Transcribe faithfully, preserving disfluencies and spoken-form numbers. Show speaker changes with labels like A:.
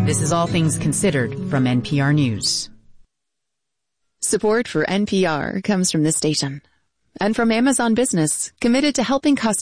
A: This is All Things Considered from N P R News.
B: Support for N P R comes from this station and from Amazon Business, committed to helping customers